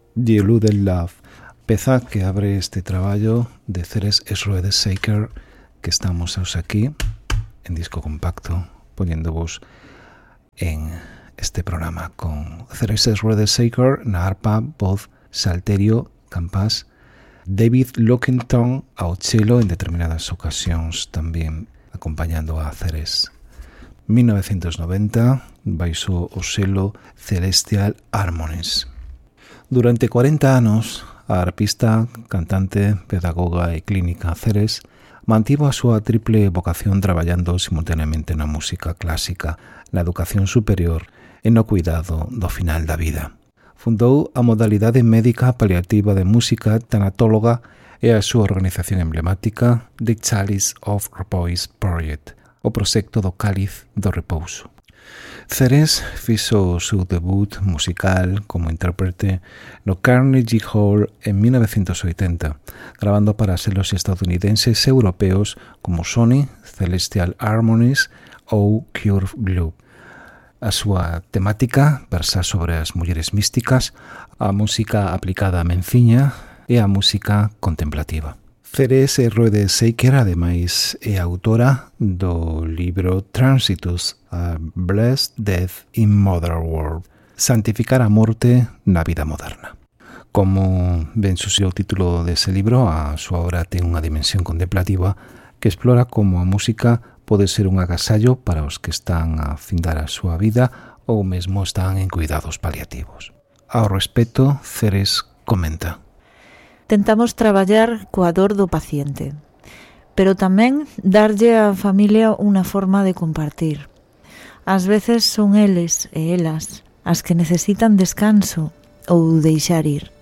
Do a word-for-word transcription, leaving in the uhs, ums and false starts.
Deluded Love, peza que abre este traballo de Ceres Schroeder-Saker que estamos hoxe aquí en disco compacto poñéndovos en este programa con Ceres Schroeder-Saker na arpa, voz, salterio, campás, David Lockington ao cello en determinadas ocasións tamén acompañando a Ceres. mil novecientos noventa baixo o selo Celestial Harmonies. Durante cuarenta anos, a arpista, cantante, pedagoga e clínica Ceres mantivo a súa triple vocación traballando simultaneamente na música clásica, na educación superior e no cuidado do final da vida. Fundou a modalidade médica paliativa de música tanatóloga e a súa organización emblemática The Chalice of Repose Project, o proxecto do Cáliz do Repouso. Ceres fixo o seu debut musical como intérprete no Carnegie Hall en mil novecientos oitenta, grabando para selos estadounidenses e europeos como Sony, Celestial Harmonies ou Curve Glue. A súa temática versa sobre as mulleres místicas, a música aplicada á menciña e a música contemplativa. Ceres Schroeder-Saker, ademais, é autora do libro Transitus, a Blessed Death in Modern World, Santificar a morte na vida moderna. Como ben sucede o título dese libro, a súa obra ten unha dimensión contemplativa que explora como a música pode ser un agasallo para os que están a findar a súa vida ou mesmo están en cuidados paliativos. Ao respecto, Ceres comenta: Tentamos traballar coa dor do paciente, pero tamén darlle á familia unha forma de compartir. Ás veces son eles e elas as que necesitan descanso ou deixar ir.